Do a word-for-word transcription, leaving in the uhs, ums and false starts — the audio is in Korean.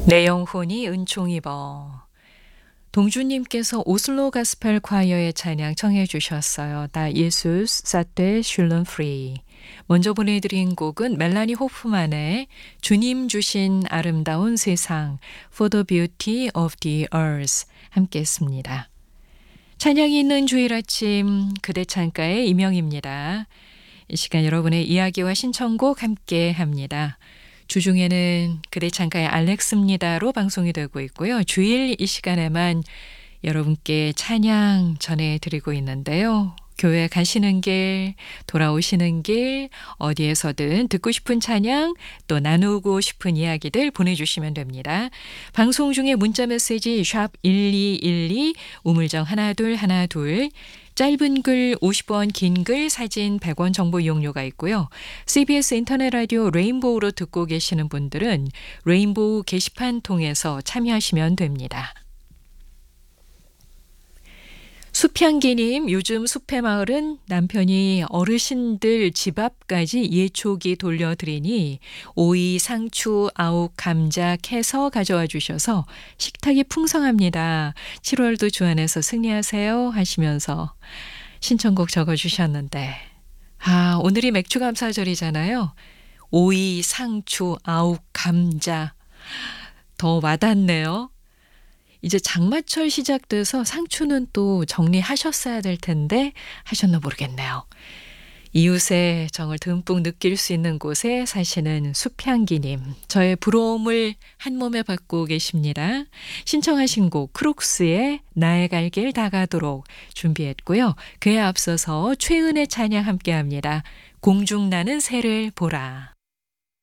내 영혼이 은총 입어. 동주님께서 오슬로 가스펠 콰이어의 찬양 청해 주셨어요. 다 예수스 사테 슐런 프리. 먼저 보내드린 곡은 멜라니 호프만의 주님 주신 아름다운 세상 For the Beauty of the Earth 함께 했습니다. 찬양이 있는 주일 아침 그대 창가의 이명입니다. 이 시간 여러분의 이야기와 신청곡 함께 합니다. 주중에는 그대 창가의 알렉스입니다로 방송이 되고 있고요. 주일 이 시간에만 여러분께 찬양 전해드리고 있는데요. 교회 가시는 길, 돌아오시는 길, 어디에서든 듣고 싶은 찬양, 또 나누고 싶은 이야기들 보내주시면 됩니다. 방송 중에 문자 메시지 샵 일이일이, 우물정 하나둘 하나둘, 짧은 글 오십 원, 긴 글, 사진 백 원 정보 이용료가 있고요. 씨비에스 인터넷 라디오 레인보우로 듣고 계시는 분들은 레인보우 게시판 통해서 참여하시면 됩니다. 숲향기님, 요즘 숲의 마을은 남편이 어르신들 집 앞까지 예초기 돌려드리니 오이, 상추, 아욱, 감자, 캐서 가져와 주셔서 식탁이 풍성합니다. 칠월도 주안에서 승리하세요 하시면서 신청곡 적어주셨는데, 아, 오늘이 맥주감사절이잖아요. 오이, 상추, 아욱, 감자 더 와닿네요. 이제 장마철 시작돼서 상추는 또 정리하셨어야 될 텐데 하셨나 모르겠네요. 이웃의 정을 듬뿍 느낄 수 있는 곳에 사시는 숲향기님, 저의 부러움을 한 몸에 받고 계십니다. 신청하신 곡 크록스의 나의 갈 길 다가도록 준비했고요. 그에 앞서서 최은의 찬양 함께합니다. 공중나는 새를 보라.